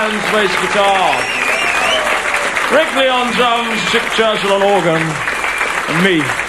Manns bass guitar, Rick Lee on drums, Chick Churchill on organ, and me,